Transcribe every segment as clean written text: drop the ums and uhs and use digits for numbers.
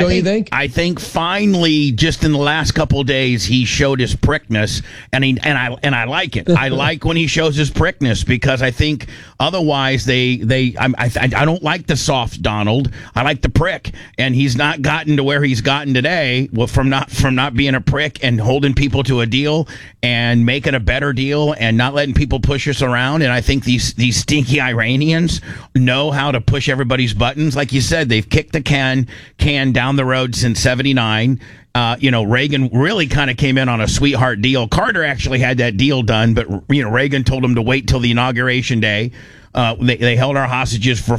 don't you think? I think finally, just in the last couple of days, he showed his prickness, and I like it. I like when he shows his prickness, because I think otherwise I don't like the soft Donald. I like the prick, and he's not gotten to where he's gotten today from not being a prick and holding people to a deal and making a better deal and not letting people push us around. And I think these stinky Iranians know how to push everybody's buttons. Like you said, they've kicked the can down the road since '79. Reagan really kind of came in on a sweetheart deal. Carter actually had that deal done, but Reagan told him to wait till the inauguration day. They held our hostages for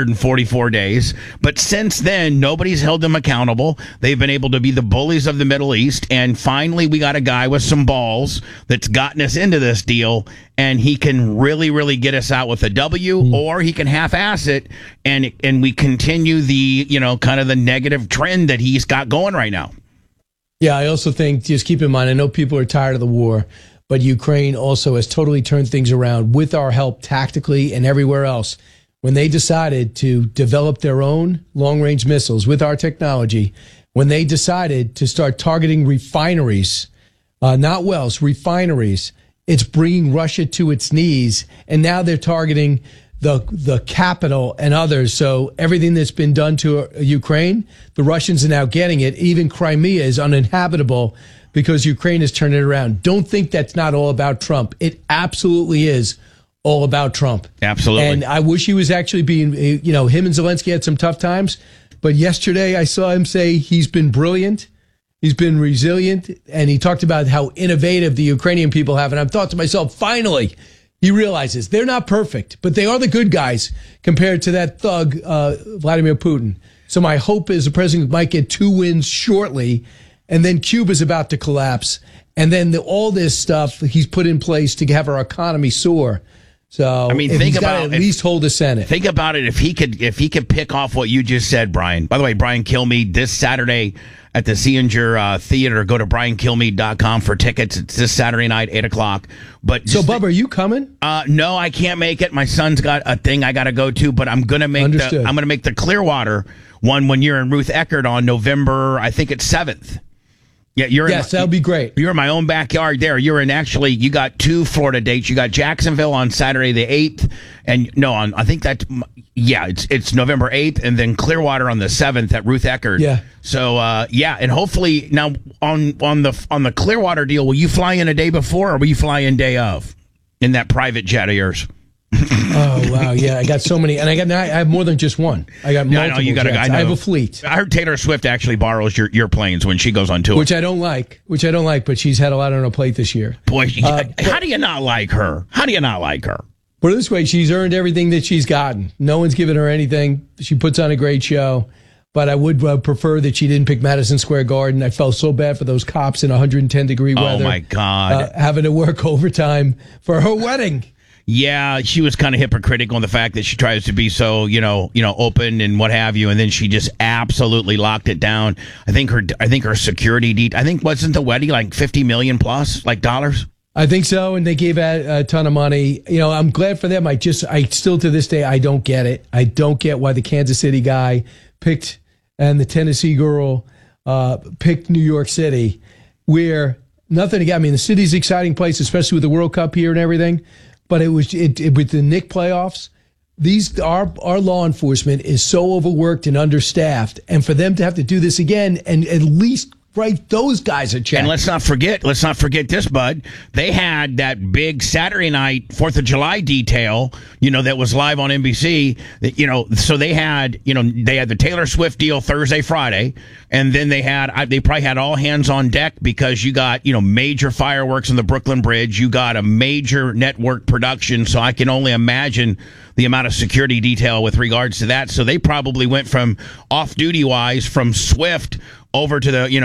444 days. But since then, nobody's held them accountable. They've been able to be the bullies of the Middle East. And finally, we got a guy with some balls that's gotten us into this deal. And he can really, really get us out with a W, or he can half-ass it. And we continue the, kind of the negative trend that he's got going right now. Yeah, I also think, just keep in mind, I know people are tired of the war, but Ukraine also has totally turned things around with our help tactically and everywhere else. When they decided to develop their own long-range missiles with our technology, when they decided to start targeting refineries, not wells, refineries, it's bringing Russia to its knees. And now they're targeting the capital and others. So everything that's been done to Ukraine, the Russians are now getting it. Even Crimea is uninhabitable because Ukraine has turned it around. Don't think that's not all about Trump. It absolutely is all about Trump. Absolutely. And I wish he was actually being, him and Zelensky had some tough times. But yesterday I saw him say he's been brilliant. He's been resilient. And he talked about how innovative the Ukrainian people have. And I've thought to myself, finally, he realizes they're not perfect, but they are the good guys compared to that thug, Vladimir Putin. So my hope is the president might get 2 wins shortly, and then Cuba's about to collapse. And then all this stuff he's put in place to have our economy soar. So think about at least hold the Senate. Think about it. If he could pick off what you just said, Brian. By the way, Brian Kilmeade this Saturday at the Seenger Theater. Go to brianKilmeade.com for tickets. It's this Saturday night, 8:00. But so, Bubba, are you coming? No, I can't make it. My son's got a thing I got to go to. But I'm gonna make the Clearwater one when you're in Ruth Eckerd on November. I think it's 7th. Yeah, that'll be great. You're in my own backyard there. You got 2 Florida dates. You got Jacksonville on Saturday the 8th, and it's November 8th, and then Clearwater on the 7th at Ruth Eckerd. Yeah. So and hopefully now on the Clearwater deal, will you fly in a day before, or will you fly in day of in that private jet of yours? Oh wow, yeah, I got so many, and I have more than just one. I got multiple. Jets. I have a fleet. I heard Taylor Swift actually borrows your planes when she goes on tour, which I don't like. But she's had a lot on her plate this year. Boy, how do you not like her? How do you not like her? Put it this way, she's earned everything that she's gotten. No one's given her anything. She puts on a great show. But I would prefer that she didn't pick Madison Square Garden. I felt so bad for those cops in 110-degree weather. Oh my God, having to work overtime for her wedding. Yeah, she was kind of hypocritical in the fact that she tries to be so, open and what have you, and then she just absolutely locked it down. I think her security wasn't the wedding like $50 million plus, like dollars? I think so, and they gave a ton of money. I'm glad for them. I still to this day I don't get it. I don't get why the Kansas City guy picked and the Tennessee girl picked New York City, where nothing again. I mean, the city's an exciting place, especially with the World Cup here and everything. But it with the Knick playoffs, our law enforcement is so overworked and understaffed, and for them to have to do this again and at least write those guys a check. And let's not forget this, Bud. They had that big Saturday night 4th of July detail, that was live on NBC. So they had the Taylor Swift deal Thursday, Friday, and then they probably had all hands on deck because you got major fireworks on the Brooklyn Bridge. You got a major network production, so I can only imagine the amount of security detail with regards to that. So they probably went from off-duty wise from Swift over to the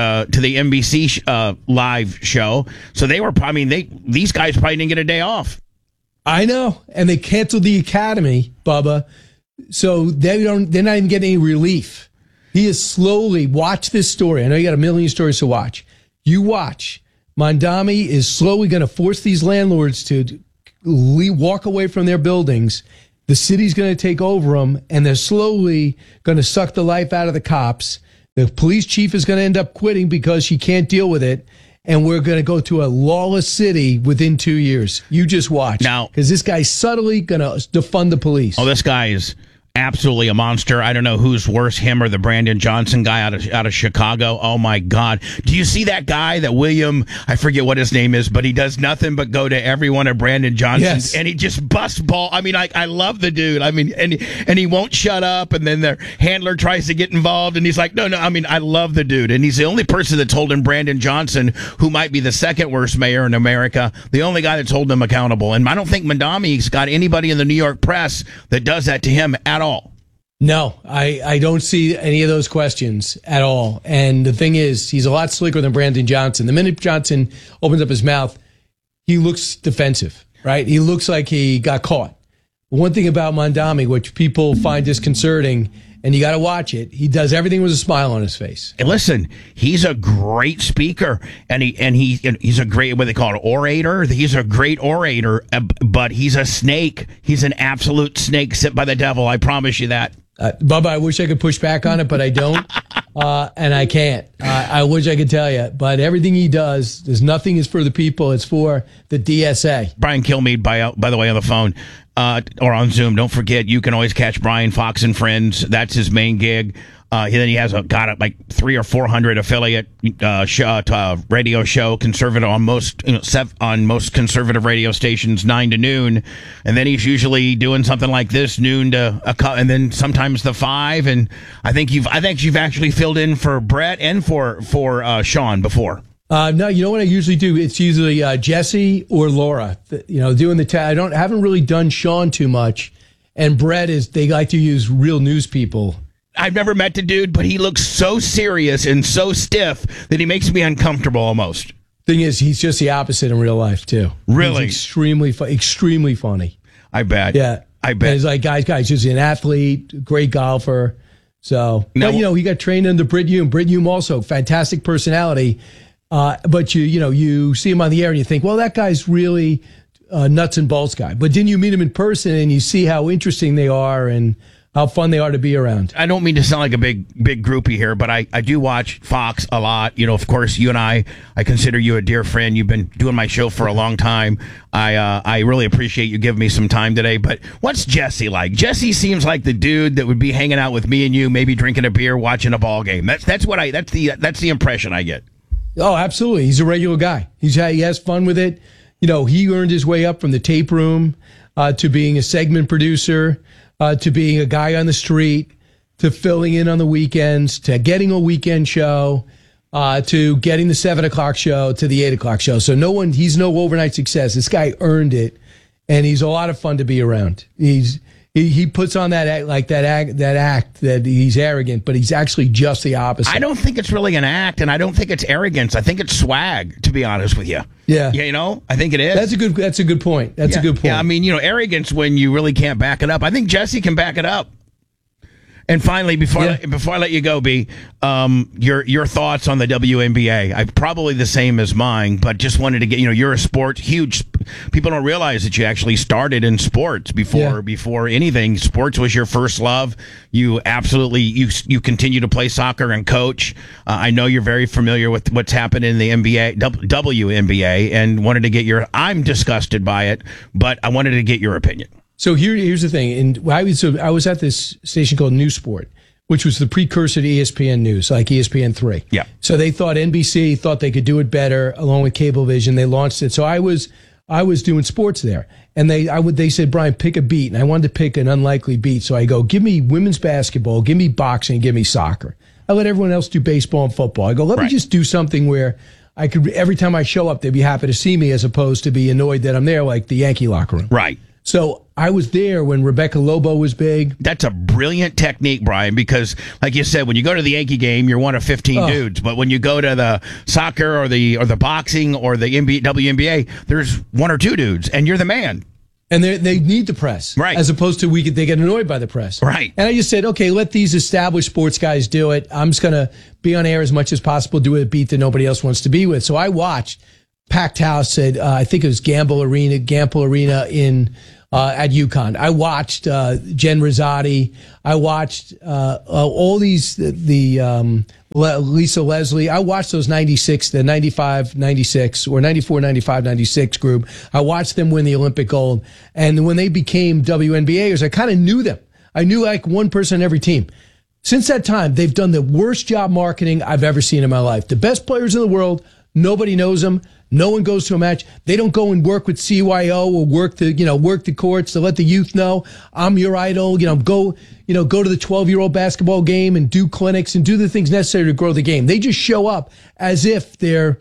NBC live show. So they were, these guys probably didn't get a day off. I know, and they canceled the Academy, Bubba. So they're not even getting any relief. He is slowly, watch this story. I know you got a million stories to watch. You watch. Mondami is slowly going to force these landlords to walk away from their buildings. The city's going to take over them, and they're slowly going to suck the life out of the cops. The police chief is going to end up quitting because she can't deal with it. And we're going to go to a lawless city within 2 years. You just watch. Now, because this guy's subtly going to defund the police. Oh, this guy is absolutely a monster. I don't know who's worse, him or the Brandon Johnson guy out of Chicago. Oh my God! Do you see that guy, that William? I forget what his name is, but he does nothing but go to every one of Brandon Johnson's, and he just busts ball. I mean, I love the dude. I mean, and he won't shut up. And then their handler tries to get involved, and he's like, no. I mean, I love the dude, and he's the only person that's holding Brandon Johnson, who might be the second worst mayor in America, the only guy that's holding him accountable. And I don't think Mandami's got anybody in the New York press that does that to him at all. No, I don't see any of those questions at all. And the thing is, he's a lot slicker than Brandon Johnson. The minute Johnson opens up his mouth, he looks defensive, right? He looks like he got caught. One thing about Mandami, which people find disconcerting, and you got to watch it, he does everything with a smile on his face. And listen, he's a great speaker, and he's a great, what they call it, orator. He's a great orator, but he's a snake. He's an absolute snake sent by the devil. I promise you that. Bubba, I wish I could push back on it, but I don't, and I can't. I wish I could tell you, but everything he does, there's nothing is for the people. It's for the DSA. Brian Kilmeade, by the way, on the phone or on Zoom. Don't forget, you can always catch Brian, Fox and Friends. That's his main gig. Then he has like 300 or 400 affiliate radio show, conservative on most conservative radio stations, 9 to noon, and then he's usually doing something like this, noon to and then sometimes the 5. And I think you've actually filled in for Brett and for Sean before. No, you know what I usually do? It's usually Jesse or Laura. Doing the I haven't really done Sean too much, and Brett they like to use real news people. I've never met the dude, but he looks so serious and so stiff that he makes me uncomfortable almost. Thing is, he's just the opposite in real life, too. Really? He's extremely funny. I bet. Yeah. I bet. And he's like, guys, just an athlete, great golfer. So, now, but, he got trained under Britt Hume. Britt Hume also, fantastic personality. But, you see him on the air and you think, well, that guy's really a nuts and bolts guy. But then you meet him in person and you see how interesting they are and how fun they are to be around. I don't mean to sound like a big groupie here, but I do watch Fox a lot. Of course, you and I consider you a dear friend. You've been doing my show for a long time. I really appreciate you giving me some time today. But what's Jesse like? Jesse seems like the dude that would be hanging out with me and you, maybe drinking a beer, watching a ball game. That's the impression I get. Oh, absolutely. He's a regular guy. He has fun with it. He earned his way up from the tape room to being a segment producer. To being a guy on the street, to filling in on the weekends, to getting a weekend show, to getting the 7 o'clock show, to the 8 o'clock show. So he's no overnight success. This guy earned it, and he's a lot of fun to be around. He puts on that act that he's arrogant, but he's actually just the opposite. I don't think it's really an act, and I don't think it's arrogance. I think it's swag, to be honest with you. Yeah. I think it is. That's a good point. That's a good point. Yeah, I mean, arrogance when you really can't back it up. I think Jesse can back it up. And finally, before I let you go, B, your thoughts on the WNBA. I probably the same as mine, but just wanted to get, you're a sports huge. People don't realize that you actually started in sports before anything. Sports was your first love. You absolutely you continue to play soccer and coach. I know you're very familiar with what's happened in the NBA, WNBA, and wanted to get I'm disgusted by it, but I wanted to get your opinion. So here's the thing. And I was at this station called News Sport, which was the precursor to ESPN News, like ESPN3. Yeah. So they thought NBC thought they could do it better along with Cablevision. They launched it. So I was doing sports there, and they said, Brian, pick a beat, and I wanted to pick an unlikely beat. So I go, give me women's basketball, give me boxing, give me soccer. I let everyone else do baseball and football. I go, let me just do something where I could every time I show up, they'd be happy to see me, as opposed to be annoyed that I'm there, like the Yankee locker room. Right. So I was there when Rebecca Lobo was big. That's a brilliant technique, Brian, because like you said, when you go to the Yankee game, you're one of 15 dudes. But when you go to the soccer or the boxing or the WNBA, there's 1 or 2 dudes, and you're the man. And they need the press, right? As opposed to they get annoyed by the press, right? And I just said, okay, let these established sports guys do it. I'm just gonna be on air as much as possible, do a beat that nobody else wants to be with. So I watched packed house at I think it was Gamble Arena in at UConn. I watched Jen Rosati. I watched all these Lisa Leslie. I watched those 96, the 95, 96, or 94, 95, 96 group. I watched them win the Olympic gold. And when they became WNBAers, I kind of knew them. I knew like one person on every team. Since that time, they've done the worst job marketing I've ever seen in my life. The best players in the world, nobody knows them. No one goes to a match. They don't go and work with CYO or work the courts to let the youth know I'm your idol. Go to the 12-year-old basketball game and do clinics and do the things necessary to grow the game. They just show up as if they're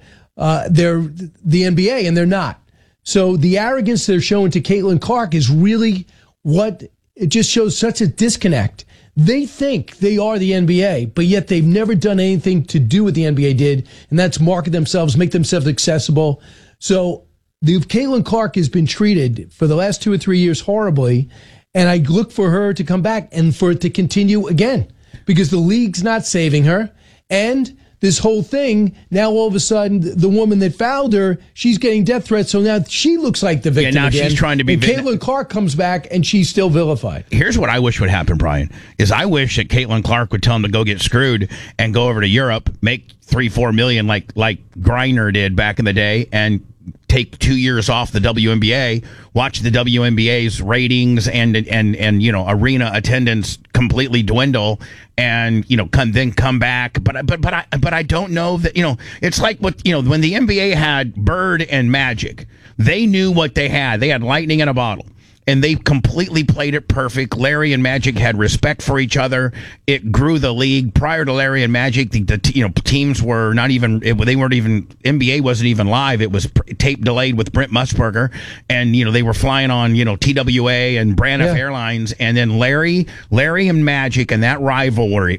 the NBA, and they're not. So the arrogance they're showing to Caitlin Clark is really what it just shows such a disconnect. They think they are the NBA, but yet they've never done anything to do what the NBA did, and that's market themselves, make themselves accessible. So Caitlin Clark has been treated for the last 2 or 3 years horribly, and I look for her to come back and for it to continue again because the league's not saving her, and this whole thing, now all of a sudden, the woman that fouled her, she's getting death threats, so now she looks like the victim now again. She's trying to be... And Caitlin Clark comes back, and she's still vilified. Here's what I wish would happen, Brian, is I wish that Caitlin Clark would tell him to go get screwed and go over to Europe, make $3-4 million like Griner did back in the day, and take 2 years off the WNBA, watch the WNBA's ratings and arena attendance completely dwindle, and come back. But I don't know that it's like when the NBA had Bird and Magic, they knew what they had. They had lightning in a bottle. And they completely played it perfect. Larry and Magic had respect for each other. It grew the league. Prior to Larry and Magic, the teams were not even. They weren't even. NBA wasn't even live. It was tape delayed with Brent Musburger, and they were flying on TWA and Braniff Airlines. And then Larry and Magic and that rivalry,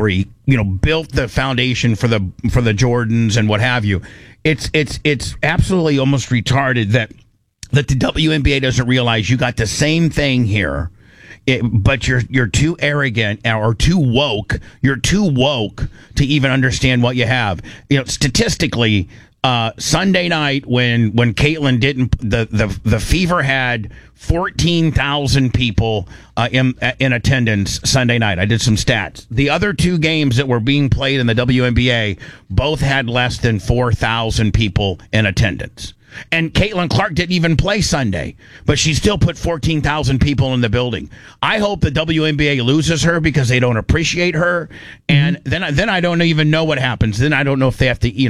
built the foundation for the Jordans and what have you. It's absolutely almost retarded that the WNBA doesn't realize you got the same thing here, but you're too arrogant or too woke. You're too woke to even understand what you have. Statistically, Sunday night when Caitlin didn't, the Fever had 14,000 people in attendance Sunday night. I did some stats. The other two games that were being played in the WNBA both had less than 4,000 people in attendance. And Caitlin Clark didn't even play Sunday, but she still put 14,000 people in the building. I hope the WNBA loses her because they don't appreciate her, and then I don't even know what happens. Then I don't know if they have to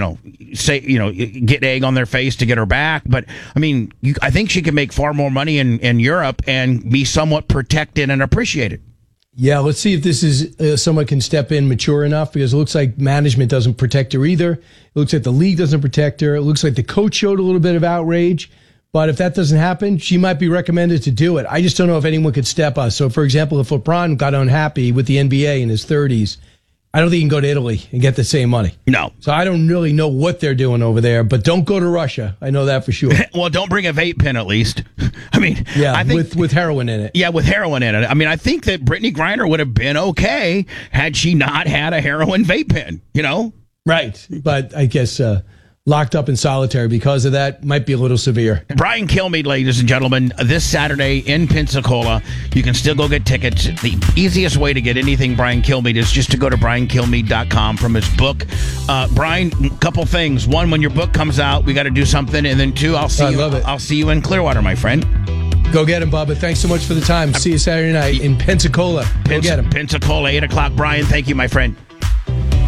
get egg on their face to get her back. But I mean, I think she could make far more money in Europe and be somewhat protected and appreciated. Yeah, let's see if this is someone can step in mature enough, because it looks like management doesn't protect her either. It looks like the league doesn't protect her. It looks like the coach showed a little bit of outrage. But if that doesn't happen, she might be recommended to do it. I just don't know if anyone could step us. So, for example, if LeBron got unhappy with the NBA in his 30s, I don't think he can go to Italy and get the same money. No. So I don't really know what they're doing over there, but don't go to Russia. I know that for sure. Well, don't bring a vape pen at least. I mean, yeah, I think, with heroin in it. Yeah, with heroin in it. I mean, I think that Brittany Griner would have been okay had she not had a heroin vape pen, Right. But I guess locked up in solitary because of that might be a little severe. Brian Kilmeade, ladies and gentlemen, this Saturday in Pensacola. You can still go get tickets. The easiest way to get anything Brian Kilmeade is just to go to briankilmeade.com from his book. Brian, a couple things. One, when your book comes out, we got to do something. And then two, I'll see you in Clearwater, my friend. Go get him, Bubba. Thanks so much for the time. See you Saturday night in Pensacola. Go get him. Pensacola, 8 o'clock. Brian, thank you, my friend.